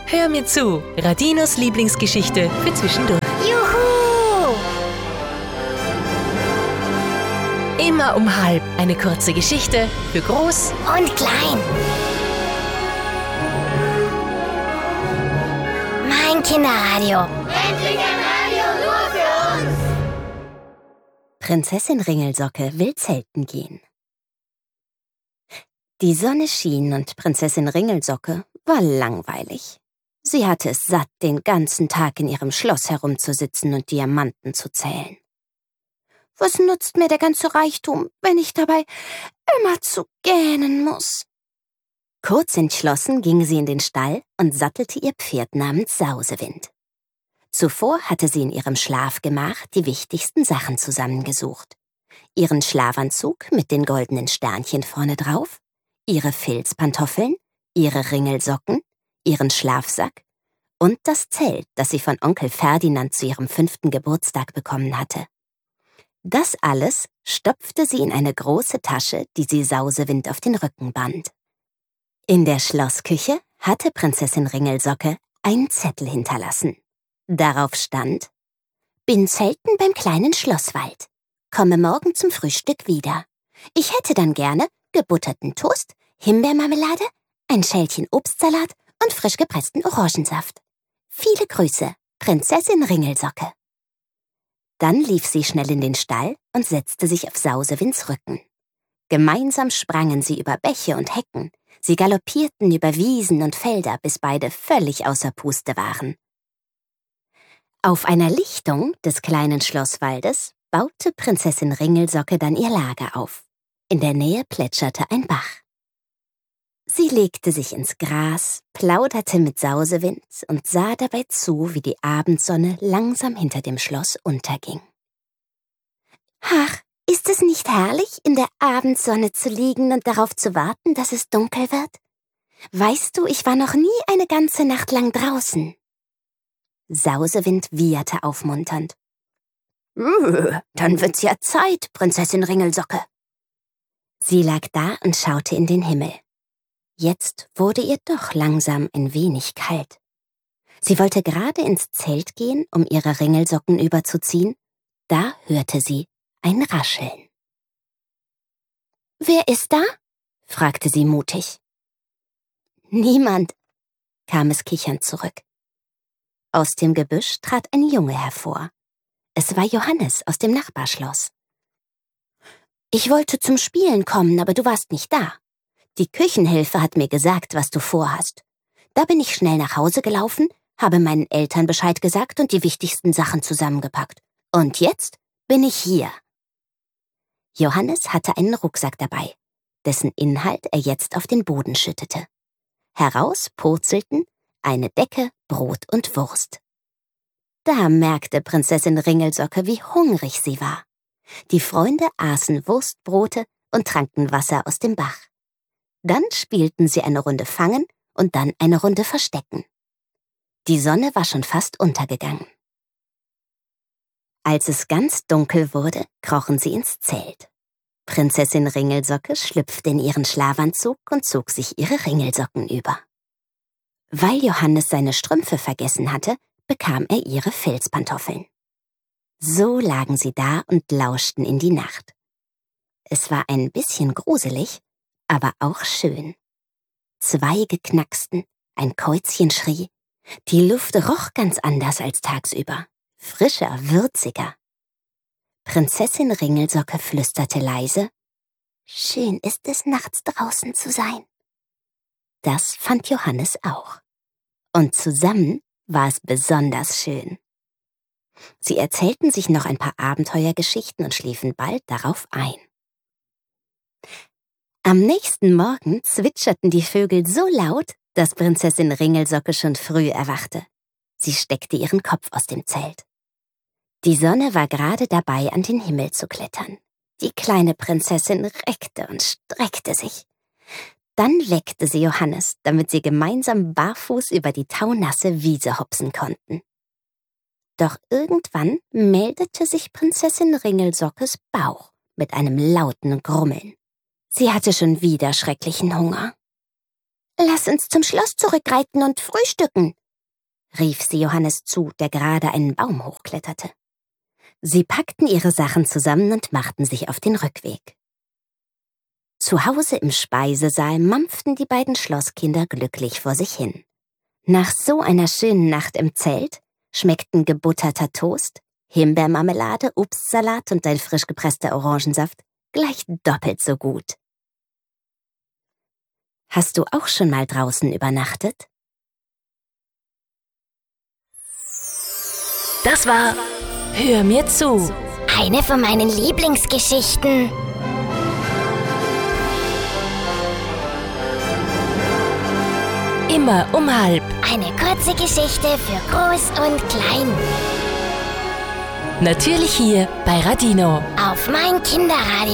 Hör mir zu, Radinos Lieblingsgeschichte für zwischendurch. Juhu! Immer um 12:30 eine kurze Geschichte für groß Und klein. Mein Kinderradio. Endlich ein Radio nur für uns! Prinzessin Ringelsocke will zelten gehen. Die Sonne schien und Prinzessin Ringelsocke war langweilig. Sie hatte es satt, den ganzen Tag in ihrem Schloss herumzusitzen und Diamanten zu zählen. Was nutzt mir der ganze Reichtum, wenn ich dabei immer zu gähnen muss? Kurz entschlossen ging sie in den Stall und sattelte ihr Pferd namens Sausewind. Zuvor hatte sie in ihrem Schlafgemach die wichtigsten Sachen zusammengesucht. Ihren Schlafanzug mit den goldenen Sternchen vorne drauf, ihre Filzpantoffeln, ihre Ringelsocken, ihren Schlafsack und das Zelt, das sie von Onkel Ferdinand zu ihrem 5. Geburtstag bekommen hatte. Das alles stopfte sie in eine große Tasche, die sie Sausewind auf den Rücken band. In der Schlossküche hatte Prinzessin Ringelsocke einen Zettel hinterlassen. Darauf stand: Bin zelten beim kleinen Schlosswald. Komme morgen zum Frühstück wieder. Ich hätte dann gerne gebutterten Toast, Himbeermarmelade, ein Schälchen Obstsalat und frisch gepressten Orangensaft. Viele Grüße, Prinzessin Ringelsocke. Dann lief sie schnell in den Stall und setzte sich auf Sausewinds Rücken. Gemeinsam sprangen sie über Bäche und Hecken. Sie galoppierten über Wiesen und Felder, bis beide völlig außer Puste waren. Auf einer Lichtung des kleinen Schlosswaldes baute Prinzessin Ringelsocke dann ihr Lager auf. In der Nähe plätscherte ein Bach. Sie legte sich ins Gras, plauderte mit Sausewind und sah dabei zu, wie die Abendsonne langsam hinter dem Schloss unterging. Ach, ist es nicht herrlich, in der Abendsonne zu liegen und darauf zu warten, dass es dunkel wird? Weißt du, ich war noch nie eine ganze Nacht lang draußen. Sausewind wieherte aufmunternd. Dann wird's ja Zeit, Prinzessin Ringelsocke. Sie lag da und schaute in den Himmel. Jetzt wurde ihr doch langsam ein wenig kalt. Sie wollte gerade ins Zelt gehen, um ihre Ringelsocken überzuziehen. Da hörte sie ein Rascheln. »Wer ist da?« fragte sie mutig. »Niemand«, kam es kichernd zurück. Aus dem Gebüsch trat ein Junge hervor. Es war Johannes aus dem Nachbarschloss. »Ich wollte zum Spielen kommen, aber du warst nicht da. Die Küchenhilfe hat mir gesagt, was du vorhast. Da bin ich schnell nach Hause gelaufen, habe meinen Eltern Bescheid gesagt und die wichtigsten Sachen zusammengepackt. Und jetzt bin ich hier.« Johannes hatte einen Rucksack dabei, dessen Inhalt er jetzt auf den Boden schüttete. Heraus purzelten eine Decke, Brot und Wurst. Da merkte Prinzessin Ringelsocke, wie hungrig sie war. Die Freunde aßen Wurstbrote und tranken Wasser aus dem Bach. Dann spielten sie eine Runde Fangen und dann eine Runde Verstecken. Die Sonne war schon fast untergegangen. Als es ganz dunkel wurde, krochen sie ins Zelt. Prinzessin Ringelsocke schlüpfte in ihren Schlafanzug und zog sich ihre Ringelsocken über. Weil Johannes seine Strümpfe vergessen hatte, bekam er ihre Filzpantoffeln. So lagen sie da und lauschten in die Nacht. Es war ein bisschen gruselig, aber auch schön. Zweige knacksten, ein Käuzchen schrie. Die Luft roch ganz anders als tagsüber. Frischer, würziger. Prinzessin Ringelsocke flüsterte leise: »Schön ist es, nachts draußen zu sein.« Das fand Johannes auch. Und zusammen war es besonders schön. Sie erzählten sich noch ein paar Abenteuergeschichten und schliefen bald darauf ein. Am nächsten Morgen zwitscherten die Vögel so laut, dass Prinzessin Ringelsocke schon früh erwachte. Sie steckte ihren Kopf aus dem Zelt. Die Sonne war gerade dabei, an den Himmel zu klettern. Die kleine Prinzessin reckte und streckte sich. Dann weckte sie Johannes, damit sie gemeinsam barfuß über die taunasse Wiese hopsen konnten. Doch irgendwann meldete sich Prinzessin Ringelsockes Bauch mit einem lauten Grummeln. Sie hatte schon wieder schrecklichen Hunger. Lass uns zum Schloss zurückreiten und frühstücken, rief sie Johannes zu, der gerade einen Baum hochkletterte. Sie packten ihre Sachen zusammen und machten sich auf den Rückweg. Zu Hause im Speisesaal mampften die beiden Schlosskinder glücklich vor sich hin. Nach so einer schönen Nacht im Zelt schmeckten gebutterter Toast, Himbeermarmelade, Obstsalat und ein frisch gepresster Orangensaft gleich doppelt so gut. Hast du auch schon mal draußen übernachtet? Das war Hör mir zu. Eine von meinen Lieblingsgeschichten. Immer um halb. Eine kurze Geschichte für Groß und Klein. Natürlich hier bei Radino. Auf mein Kinderradio.